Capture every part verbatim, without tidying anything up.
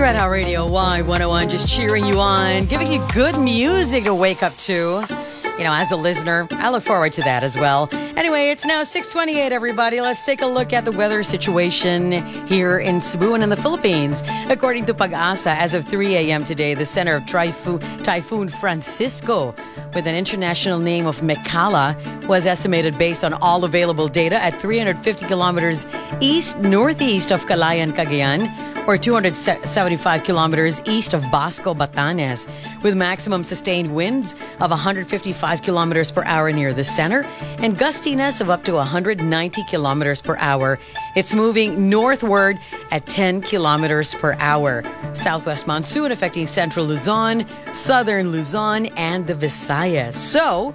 Red Hot Radio Y one oh one, just cheering you on, giving you good music to wake up to. You know, as a listener, I look forward to that as well. Anyway, it's now six twenty-eight, everybody. Let's take a look at the weather situation here in Cebu and in the Philippines. According to Pag-asa, as of three a.m. today, the center of Typhoon, Typhoon Francisco, with an international name of Mekala, was estimated based on all available data at three hundred fifty kilometers east-northeast of Calayan, Cagayan, or two hundred seventy-five kilometers east of Basco, Batanes, with maximum sustained winds of one hundred fifty-five kilometers per hour near the center and gustiness of up to one hundred ninety kilometers per hour. It's moving northward at ten kilometers per hour. Southwest monsoon affecting central Luzon, southern Luzon, and the Visayas. So,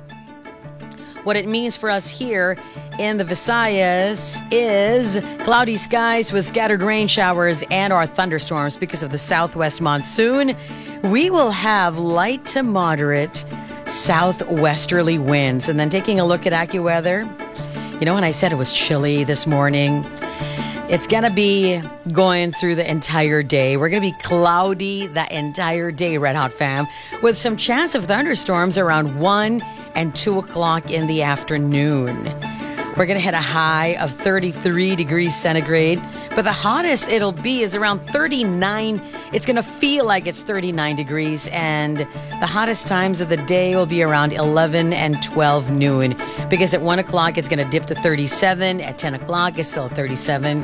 what it means for us here in the Visayas is cloudy skies with scattered rain showers and or thunderstorms because of the southwest monsoon. We will have light to moderate southwesterly winds. And then taking a look at AccuWeather, you know, when I said it was chilly this morning, it's going to be going through the entire day. We're going to be cloudy the entire day, Red Hot fam, with some chance of thunderstorms around one and two o'clock in the afternoon. We're going to hit a high of thirty-three degrees centigrade, but the hottest it'll be is around thirty-nine. It's going to feel like it's thirty-nine degrees, and the hottest times of the day will be around eleven and twelve noon, because at one o'clock it's going to dip to thirty-seven, at ten o'clock it's still thirty-seven.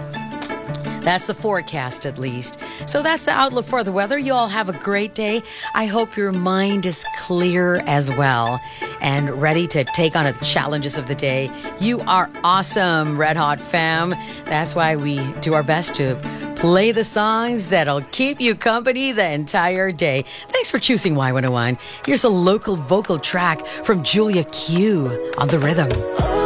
That's the forecast, at least. So that's the outlook for the weather. You all have a great day. I hope your mind is clear as well and ready to take on the challenges of the day. You are awesome, Red Hot fam. That's why we do our best to play the songs that'll keep you company the entire day. Thanks for choosing Y one oh one. Here's a local vocal track from Julia Q on The Rhythm.